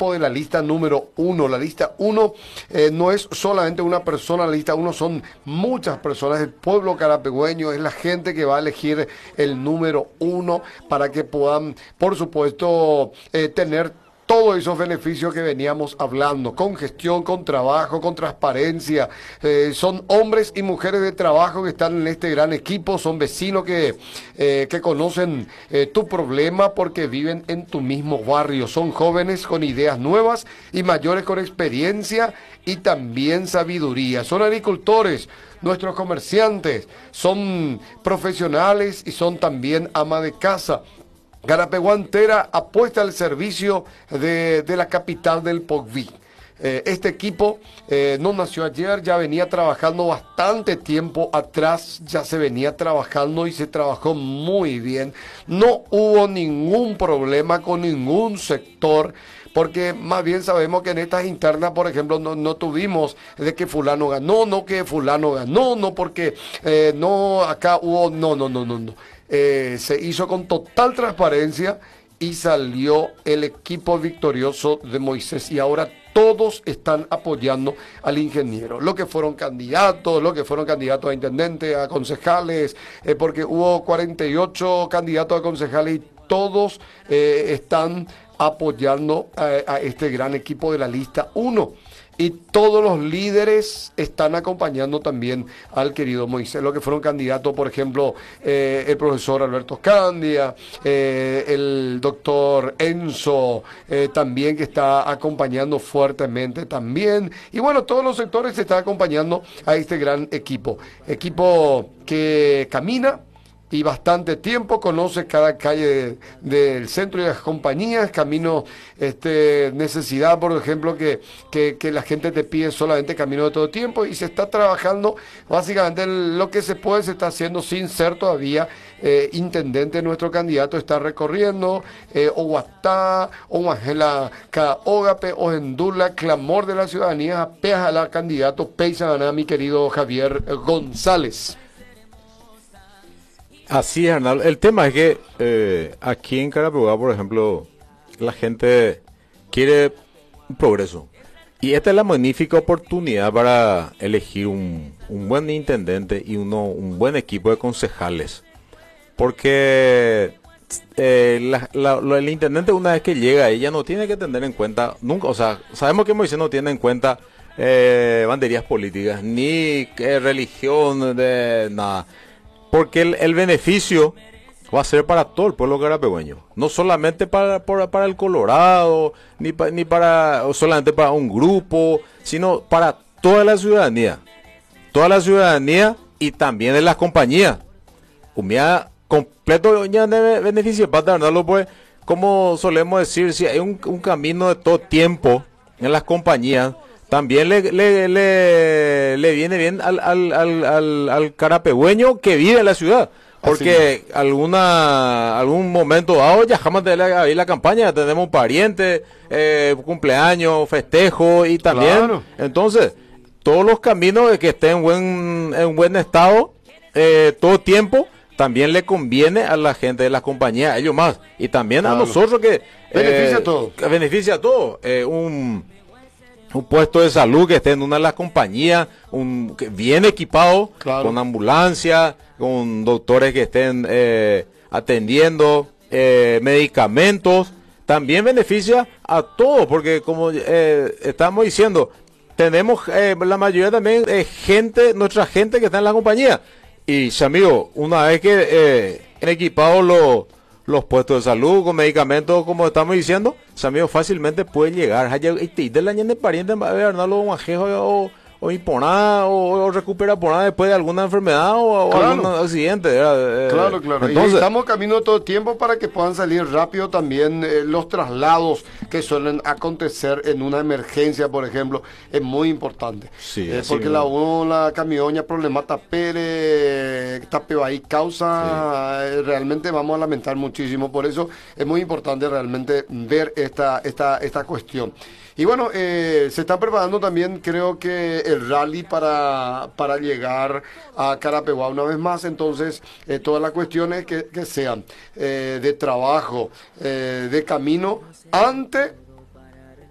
equipo de la lista número 1. La lista 1 no es solamente una persona, la lista 1 son muchas personas, el pueblo carapegüeño, es la gente que va a elegir el número 1 para que puedan, por supuesto, tener todos esos beneficios que veníamos hablando, con gestión, con trabajo, con transparencia. Son hombres y mujeres de trabajo que están en este gran equipo, son vecinos que conocen tu problema porque viven en tu mismo barrio. Son jóvenes con ideas nuevas y mayores con experiencia y también sabiduría. Son agricultores, nuestros comerciantes, son profesionales y son también ama de casa. Carapeguá entera apuesta al servicio de la capital del Pogví. Este equipo no nació ayer, ya venía trabajando bastante tiempo atrás, ya se venía trabajando y se trabajó muy bien. No hubo ningún problema con ningún sector, porque más bien sabemos que en estas internas, por ejemplo, no tuvimos de que fulano ganó, no que fulano ganó, no porque no acá hubo, no. Se hizo con total transparencia y salió el equipo victorioso de Moisés y ahora todos están apoyando al ingeniero. Lo que fueron candidatos a intendentes, a concejales, porque hubo 48 candidatos a concejales y todos están apoyando a este gran equipo de la lista 1. Y todos los líderes están acompañando también al querido Moisés. Lo que fueron candidatos, por ejemplo, el profesor Alberto Candia, el doctor Enzo, también que está acompañando fuertemente también. Y bueno, todos los sectores están acompañando a este gran equipo. Equipo que camina y bastante tiempo, conoce cada calle del centro y las compañías, camino, necesidad, por ejemplo, que la gente te pide solamente camino de todo tiempo y se está trabajando, básicamente lo que se puede se está haciendo sin ser todavía intendente. Nuestro candidato está recorriendo Oguatá, Oguajela, Caógape, Ojendula, clamor de la ciudadanía, apeas al candidato Peisaná, mi querido Javier González. Así es, Arnaldo. El tema es que aquí en Carapeguá, por ejemplo, la gente quiere un progreso. Y esta es la magnífica oportunidad para elegir un buen intendente y un buen equipo de concejales. Porque el intendente, una vez que llega, ella no tiene que tener en cuenta, nunca, o sea, sabemos que Moisés no tiene en cuenta banderías políticas, ni religión, de nada. Porque el beneficio va a ser para todo el pueblo carapegüeño, no solamente para el Colorado, ni para solamente para un grupo, sino para toda la ciudadanía y también de las compañías. Humía completo de beneficio para darlo, pues, como solemos decir, si hay un camino de todo tiempo en las compañías, también le viene bien al carapegüeño que vive en la ciudad. Porque algún momento dado ya jamás de la campaña, ya tenemos parientes, cumpleaños, festejo y también. Claro. Entonces, todos los caminos que estén en buen estado, todo tiempo, también le conviene a la gente de las compañías, a ellos más. Y también a nosotros que... Beneficia a todos. Beneficia a todos. Un puesto de salud que esté en una de las compañías, bien equipado, claro, con ambulancia, con doctores que estén atendiendo, medicamentos, también beneficia a todos, porque como estamos diciendo, tenemos la mayoría también nuestra gente que está en la compañía. Y, amigo, una vez que equipados los puestos de salud con medicamentos, como estamos diciendo, amigo, fácilmente puede llegar y de la de pariente o imponar o recupera por nada después de alguna enfermedad o claro, algún accidente. Claro. Entonces, y estamos camino todo el tiempo para que puedan salir rápido también los traslados que suelen acontecer en una emergencia, por ejemplo, es muy importante. Sí, porque la camioña problemata Pérez, tapeo ahí causa, sí, realmente vamos a lamentar muchísimo. Por eso es muy importante realmente ver esta cuestión. Y bueno, se está preparando también, creo que el rally para llegar a Carapeguá una vez más. Entonces, todas las cuestiones que sean de trabajo, de camino, antes